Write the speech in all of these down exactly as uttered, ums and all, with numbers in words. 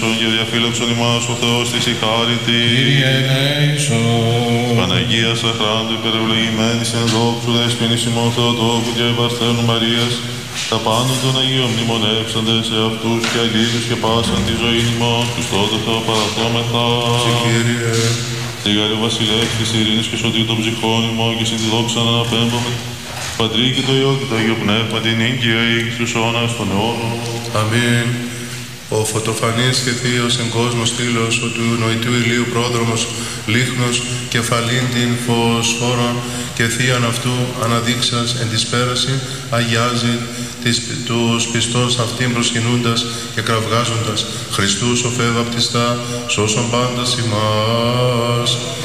και διαφύλαξον ημάς ο Θεός της η χάρητη. Κύριε ελέησον. Παναγία Σαχράντου υπερευλογημένης εν δόξου δέσποινης ημών Θεοτόκου και Παρθένου Μαρίας, τα πάντων των Αγίων μνημονεύσαντες σε αυτούς και αγγείλους και πάσαν τη ζωή ημών, τους τότε θα παραθόμεθα. Κύριε. Τη Γαλλίου Βασιλεύς της ειρήνης και σωτήρ των ψυχών ημών και συν τη δόξα να αναπέμπουμε. Πατρί και το Υιό και το Αγίο Πνεύμα την ίγκυα ή στους αιώνας των αιώνων. Αμήν. Ο φωτοφανής και θείος εν κόσμο στήλος, ο του νοητού ηλίου πρόδρομος, λίχνος, κεφαλήν την φωσφόρον και θείαν αυτού αναδείξας εν της πέραση, αγιάζει τις, τους πιστός αυτήν προσκυνούντας και κραυγάζοντας, Χριστούς ο φε βαπτιστά, σώσον πάντας ημάς.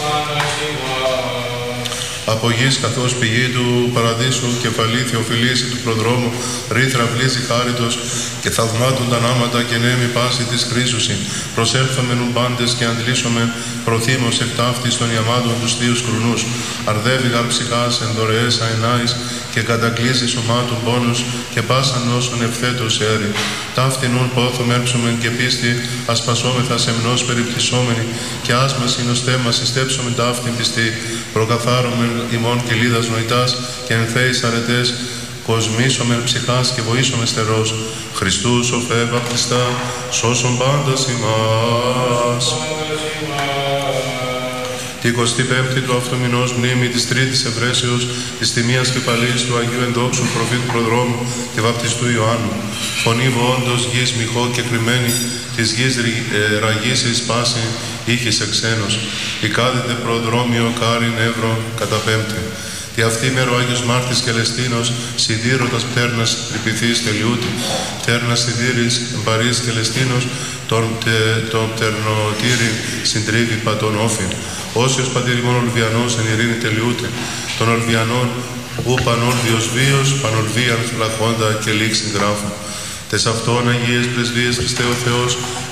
Από γης καθώς πηγή του παραδείσου, κεφαλή θεοφιλήσει του προδρόμου, ρήθρα βλύζει χάριτος και θαυμάτων τα νάματα και νέμι πάση της κρίσουσι. Προσέλθομεν πάντες και αντλήσομεν προθύμως εκ ταύτης των ιαμάτων τους θείους κρουνούς. Αρδεύει γαρ ψυχάς εν δωρεές αενάης και κατακλείζει σωμάτων πόνους και πάσαν όσων ευθέτως έρη. Ταύτη νουν πόθομ έρψομεν και πίστη ασπασόμεθα σεμνός περιπτυσσόμενοι και άσμας ως θέμα συστέψομεν ταύτην πιστή. Προκαθάρομεν ημών κοιλίδας νοητάς και εν θέης αρετές κοσμήσομεν ψυχάς και βοήσομεν στερός. Χριστούς ο φε βαπτιστά, σώσον πάντας ημάς. Τη εικοστή πέμπτη του αυτού μηνός μνήμη της τρίτης Ευρέσεως της τιμίας και παλής του Αγίου Ενδόξου προφήτου προδρόμου και βαπτιστού Ιωάννου. Φωνή βοόντος γης μοιχό και κρυμμένη, της γης ε, ραγής εις πάση ήχης εξένος. Οικάδητε προδρόμιο κάριν εύρο κατά πέμπτη. Τη αυτή μέρα ο Άγιος Μάρτης και Λεστίνος, σιδήρωτας πτέρνας τριπηθής τελειούτη, πτέρνας σιδήρης εμπαρής και Λεστίνος, τον, τε, τον πτερνοτήρι συντρίβει πατών όφιν. Όσιος πατήρ ημών Ολβιανός εν ειρήνη τελειούτη, των Ολβιανών ου πανόλβιος βίος, πανολβίαν φυλαχόντα και λήξιν γράφου. Τες αυτών Αγίες Πρεσβείες Χριστέ ο Θεός,